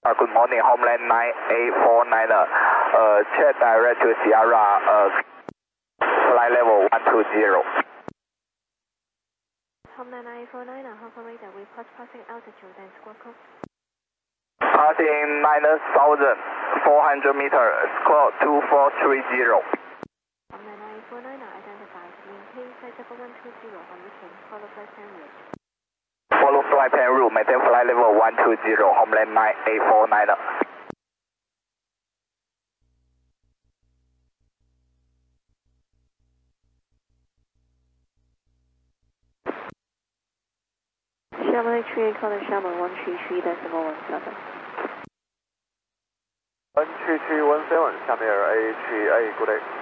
Good morning, Homeland 9849. Check direct to Sierra, flight level 120. Homeland 9849, Hong radar, report passing altitude and squawk code. Passing 9,400 meters, squawk 2430. Homeland 9849, identified, maintain flight level 120 on routine, follow flight plan route. Follow flight plan route, maintain flight level 120, Homeland 9849. Sherman 3, calling Sherman 133.17. 13317,下面 AHA, good day.